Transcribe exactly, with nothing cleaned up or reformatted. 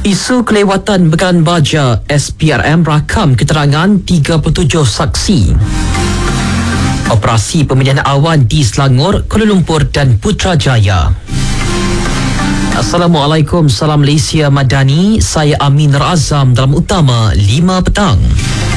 Isu kelewatan Bekalan Baja, S P R M rakam keterangan tiga puluh tujuh saksi. Operasi pemilihan awan di Selangor, Kuala Lumpur dan Putrajaya. Assalamualaikum, salam Malaysia Madani. Saya Amin Razam dalam Utama lima petang.